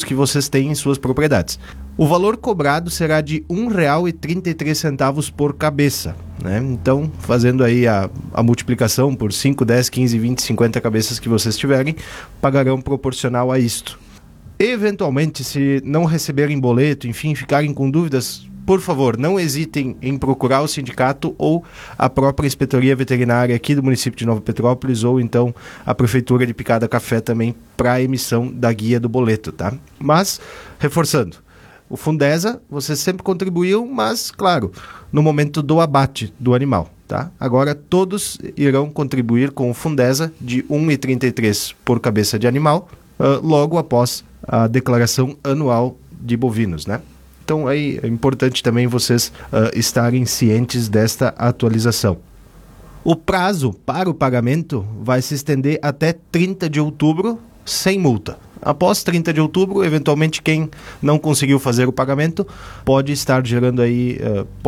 que vocês têm em suas propriedades. O valor cobrado será de R$ 1,33 por cabeça, né? Então, fazendo aí a multiplicação por 5, 10, 15, 20, 50 cabeças que vocês tiverem, pagarão proporcional a isto. Eventualmente, se não receberem boleto, enfim, ficarem com dúvidas, por favor, não hesitem em procurar o sindicato ou a própria inspetoria veterinária aqui do município de Nova Petrópolis, ou então a prefeitura de Picada Café também, para a emissão da guia do boleto, tá? Mas, reforçando, o Fundesa, vocês sempre contribuíam, mas, claro, no momento do abate do animal, tá? Agora todos irão contribuir com o Fundesa de R$ 1,33 por cabeça de animal, logo após a declaração anual de bovinos, né? Então aí é importante também vocês estarem cientes desta atualização. O prazo para o pagamento vai se estender até 30 de outubro, sem multa. Após 30 de outubro, eventualmente quem não conseguiu fazer o pagamento pode estar gerando aí,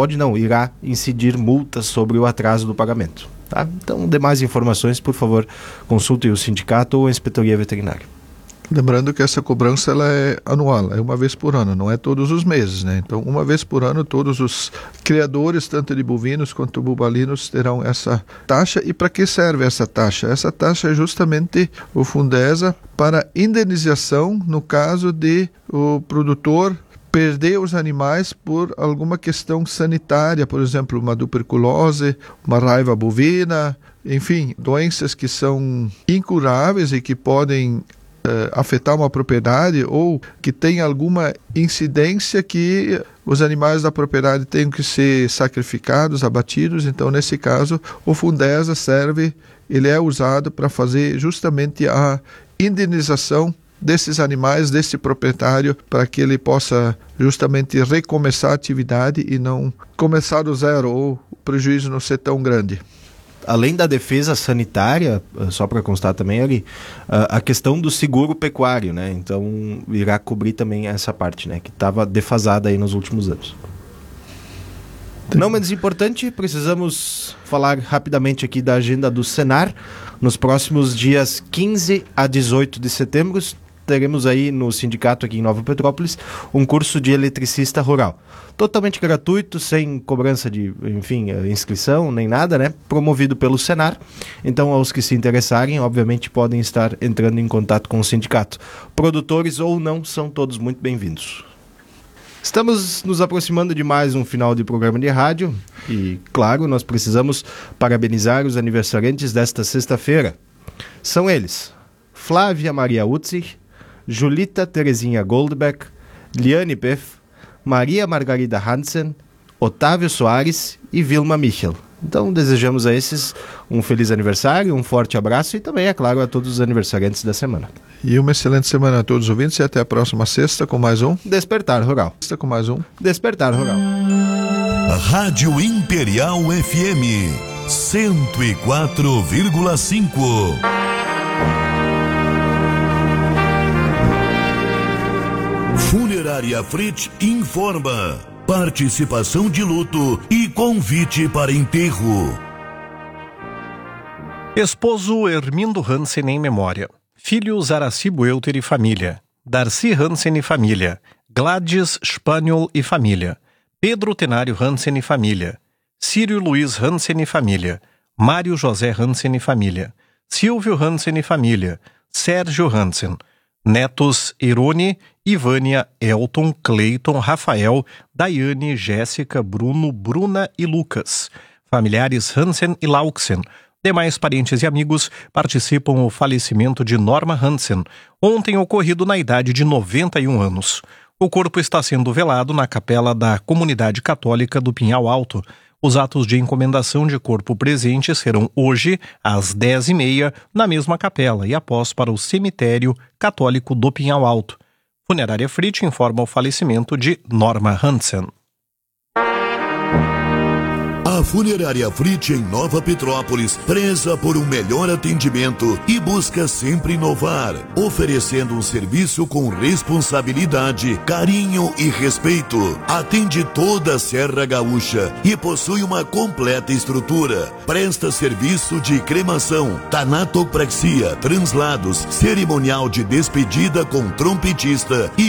irá incidir multas sobre o atraso do pagamento, tá? Então, demais informações, por favor, consultem o sindicato ou a inspetoria veterinária. Lembrando que essa cobrança ela é anual, é uma vez por ano, não é todos os meses, né? Então, uma vez por ano, todos os criadores, tanto de bovinos quanto bubalinos, terão essa taxa. E para que serve essa taxa? Essa taxa é justamente o Fundesa para indenização no caso de o produtor perder os animais por alguma questão sanitária, por exemplo, uma tuberculose, uma raiva bovina, enfim, doenças que são incuráveis e que podem afetar uma propriedade, ou que tem alguma incidência que os animais da propriedade tenham que ser sacrificados, abatidos. Então, nesse caso, o Fundesa ele é usado para fazer justamente a indenização desses animais, desse proprietário, para que ele possa justamente recomeçar a atividade e não começar do zero, ou o prejuízo não ser tão grande. Além da defesa sanitária, só para constar também ali, a questão do seguro pecuário, né? Então irá cobrir também essa parte, né? Que estava defasada aí nos últimos anos. Não menos importante, precisamos falar rapidamente aqui da agenda do Senar. Nos próximos dias 15 a 18 de setembro, teremos aí no sindicato aqui em Nova Petrópolis um curso de eletricista rural. Totalmente gratuito, sem cobrança de, inscrição, nem nada, né? Promovido pelo Senar. Então, aos que se interessarem, obviamente, podem estar entrando em contato com o sindicato. Produtores ou não, são todos muito bem-vindos. Estamos nos aproximando de mais um final de programa de rádio e, claro, nós precisamos parabenizar os aniversariantes desta sexta-feira. São eles: Flávia Maria Utzig, Julita Terezinha Goldbeck, Liane Peff, Maria Margarida Hansen, Otávio Soares e Vilma Michel. Então desejamos a esses um feliz aniversário, um forte abraço e também, é claro, a todos os aniversariantes da semana. E uma excelente semana a todos os ouvintes e até a próxima sexta com mais um Despertar Rural. Despertar Rural. Rádio Imperial FM 104,5. Funerária Fritz informa: participação de luto e convite para enterro. Esposo Hermindo Hansen em memória. Filhos Araci Buelter e família. Darcy Hansen e família. Gladys Spaniel e família. Pedro Tenário Hansen e família. Círio Luiz Hansen e família. Mário José Hansen e família. Silvio Hansen e família. Sérgio Hansen. Netos Irone, Ivânia, Elton, Cleiton, Rafael, Daiane, Jéssica, Bruno, Bruna e Lucas. Familiares Hansen e Lauxen. Demais parentes e amigos participam do falecimento de Norma Hansen, ontem ocorrido na idade de 91 anos. O corpo está sendo velado na capela da Comunidade Católica do Pinhal Alto. Os atos de encomendação de corpo presente serão hoje, às 10h30, na mesma capela e após para o cemitério católico do Pinhal Alto. Funerária Fritz informa o falecimento de Norma Hansen. A Funerária Fritz em Nova Petrópolis preza por um melhor atendimento e busca sempre inovar, oferecendo um serviço com responsabilidade, carinho e respeito. Atende toda a Serra Gaúcha e possui uma completa estrutura. Presta serviço de cremação, tanatopraxia, translados, cerimonial de despedida com trompetista e